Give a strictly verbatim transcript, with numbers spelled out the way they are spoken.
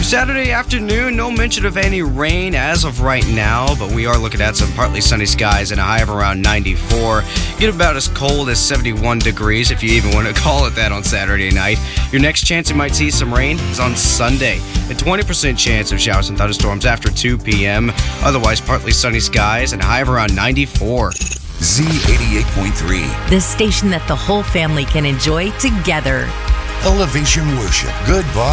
Saturday afternoon, no mention of any rain as of right now, but we are looking at some partly sunny skies and a high of around ninety-four. Get about as cold as seventy-one degrees, if you even want to call it that, on Saturday night. Your next chance you might see some rain is on Sunday. A twenty percent chance of showers and thunderstorms after two p.m. Otherwise, partly sunny skies and a high of around ninety-four. Z eighty-eight point three. The station that the whole family can enjoy together. Elevation Worship. Good vibes.